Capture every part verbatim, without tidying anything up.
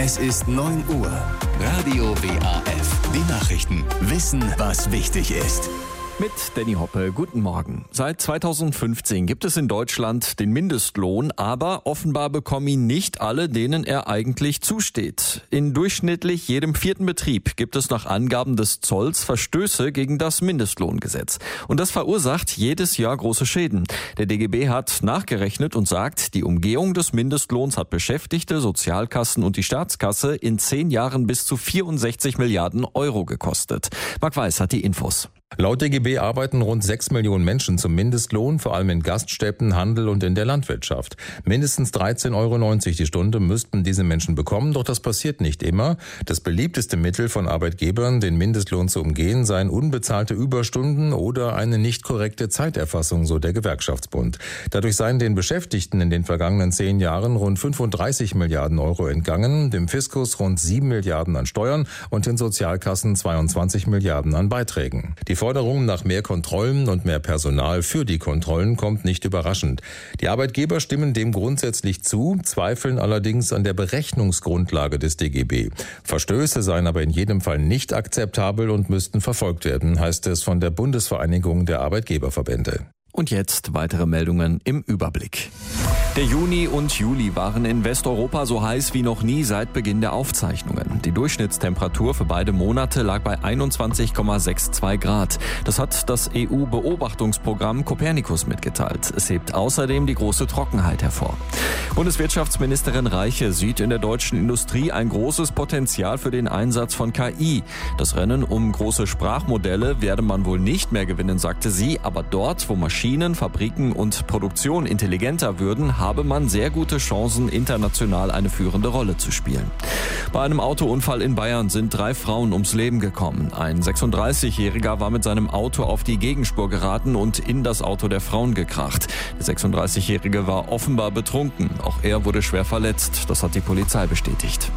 Es ist neun Uhr. Radio W A F. Die Nachrichten. Wissen, was wichtig ist. Mit Danny Hoppe, guten Morgen. Seit zweitausendfünfzehn gibt es in Deutschland den Mindestlohn, aber offenbar bekommen ihn nicht alle, denen er eigentlich zusteht. In durchschnittlich jedem vierten Betrieb gibt es nach Angaben des Zolls Verstöße gegen das Mindestlohngesetz. Und das verursacht jedes Jahr große Schäden. Der D G B hat nachgerechnet und sagt, die Umgehung des Mindestlohns hat Beschäftigte, Sozialkassen und die Staatskasse in zehn Jahren bis zu vierundsechzig Milliarden Euro gekostet. Marc Weiß hat die Infos. Laut D G B arbeiten rund sechs Millionen Menschen zum Mindestlohn, vor allem in Gaststätten, Handel und in der Landwirtschaft. Mindestens dreizehn Euro neunzig die Stunde müssten diese Menschen bekommen, doch das passiert nicht immer. Das beliebteste Mittel von Arbeitgebern, den Mindestlohn zu umgehen, seien unbezahlte Überstunden oder eine nicht korrekte Zeiterfassung, so der Gewerkschaftsbund. Dadurch seien den Beschäftigten in den vergangenen zehn Jahren rund fünfunddreißig Milliarden Euro entgangen, dem Fiskus rund sieben Milliarden an Steuern und den Sozialkassen zweiundzwanzig Milliarden an Beiträgen. Die Forderung nach mehr Kontrollen und mehr Personal für die Kontrollen kommt nicht überraschend. Die Arbeitgeber stimmen dem grundsätzlich zu, zweifeln allerdings an der Berechnungsgrundlage des D G B. Verstöße seien aber in jedem Fall nicht akzeptabel und müssten verfolgt werden, heißt es von der Bundesvereinigung der Arbeitgeberverbände. Und jetzt weitere Meldungen im Überblick. Der Juni und Juli waren in Westeuropa so heiß wie noch nie seit Beginn der Aufzeichnungen. Die Durchschnittstemperatur für beide Monate lag bei einundzwanzig Komma zweiundsechzig Grad. Das hat das E U-Beobachtungsprogramm Copernicus mitgeteilt. Es hebt außerdem die große Trockenheit hervor. Bundeswirtschaftsministerin Reiche sieht in der deutschen Industrie ein großes Potenzial für den Einsatz von K I. Das Rennen um große Sprachmodelle werde man wohl nicht mehr gewinnen, sagte sie, aber dort, wo Maschinen, Fabriken und Produktion intelligenter würden, habe man sehr gute Chancen, international eine führende Rolle zu spielen. Bei einem Autounfall in Bayern sind drei Frauen ums Leben gekommen. Ein sechsunddreißigjähriger war mit seinem Auto auf die Gegenspur geraten und in das Auto der Frauen gekracht. Der sechsunddreißigjährige war offenbar betrunken. Auch er wurde schwer verletzt. Das hat die Polizei bestätigt.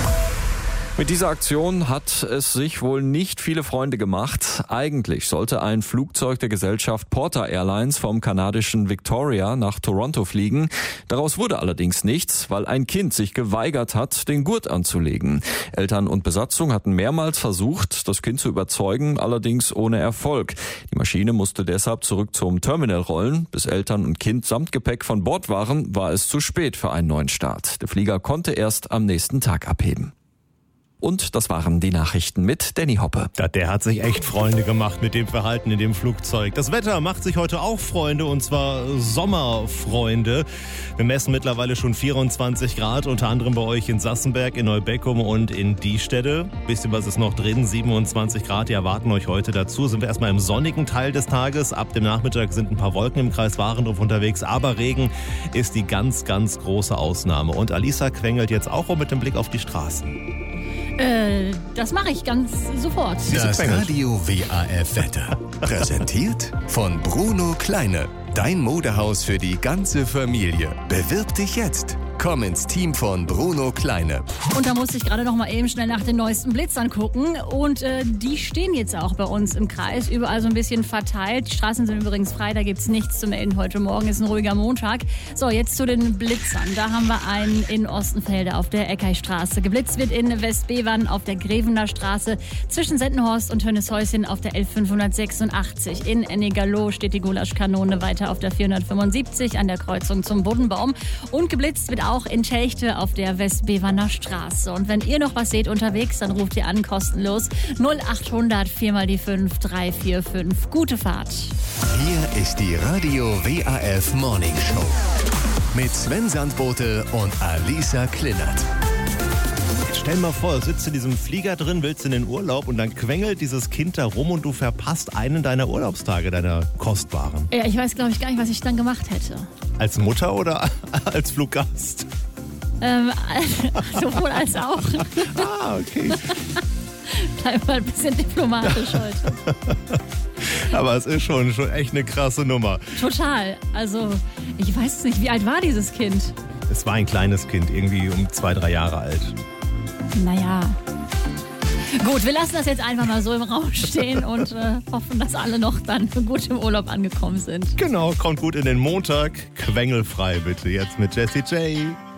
Mit dieser Aktion hat es sich wohl nicht viele Freunde gemacht. Eigentlich sollte ein Flugzeug der Gesellschaft Porter Airlines vom kanadischen Victoria nach Toronto fliegen. Daraus wurde allerdings nichts, weil ein Kind sich geweigert hat, den Gurt anzulegen. Eltern und Besatzung hatten mehrmals versucht, das Kind zu überzeugen, allerdings ohne Erfolg. Die Maschine musste deshalb zurück zum Terminal rollen. Bis Eltern und Kind samt Gepäck von Bord waren, war es zu spät für einen neuen Start. Der Flieger konnte erst am nächsten Tag abheben. Und das waren die Nachrichten mit Danny Hoppe. Ja, der hat sich echt Freunde gemacht mit dem Verhalten in dem Flugzeug. Das Wetter macht sich heute auch Freunde, und zwar Sommerfreunde. Wir messen mittlerweile schon vierundzwanzig Grad, unter anderem bei euch in Sassenberg, in Neubeckum und in Diestede. Bisschen was ist noch drin, siebenundzwanzig Grad, die erwarten euch heute dazu. Sind wir erstmal im sonnigen Teil des Tages. Ab dem Nachmittag sind ein paar Wolken im Kreis Warendorf unterwegs, aber Regen ist die ganz, ganz große Ausnahme. Und Alisa quengelt jetzt auch um mit dem Blick auf die Straßen. Äh, das mache ich ganz sofort. Das Radio W A F Wetter. Präsentiert von Bruno Kleine. Dein Modehaus für die ganze Familie. Bewirb dich jetzt. Komm ins Team von Bruno Kleine. Und da musste ich gerade noch mal eben schnell nach den neuesten Blitzern gucken. Und äh, die stehen jetzt auch bei uns im Kreis, überall so ein bisschen verteilt. Die Straßen sind übrigens frei, da gibt's nichts zu melden. Heute Morgen ist ein ruhiger Montag. So, jetzt zu den Blitzern. Da haben wir einen in Ostenfelde auf der Eckeistraße. Geblitzt wird in Westbevern auf der Grevener Straße. Zwischen Sendenhorst und Hönneshäuschen auf der L fünfhundertsechsundachtzig. In Ennigerloh steht die Gulaschkanone weiter auf der vierhundertfünfundsiebzig an der Kreuzung zum Buddenbaum. Und geblitzt wird auch in Telchte auf der Westbeverner Straße. Und wenn ihr noch was seht unterwegs, dann ruft ihr an, kostenlos null achthundert vier mal die fünf drei vier fünf. Gute Fahrt. Hier ist die Radio W A F Morning Show mit Sven Sandbote und Alisa Klinnert. Stell mal vor, du sitzt in diesem Flieger drin, willst in den Urlaub und dann quengelt dieses Kind da rum und du verpasst einen deiner Urlaubstage, deiner kostbaren. Ja, ich weiß, glaube ich, gar nicht, was ich dann gemacht hätte. Als Mutter oder als Fluggast? Ähm, sowohl als auch. Ah, okay. Bleib mal ein bisschen diplomatisch heute. Aber es ist schon, schon echt eine krasse Nummer. Total. Also, ich weiß es nicht, wie alt war dieses Kind? Es war ein kleines Kind, irgendwie um zwei, drei Jahre alt. Naja. Gut, wir lassen das jetzt einfach mal so im Raum stehen und äh, hoffen, dass alle noch dann gut im Urlaub angekommen sind. Genau, kommt gut in den Montag. Quengelfrei bitte, jetzt mit Jessie J.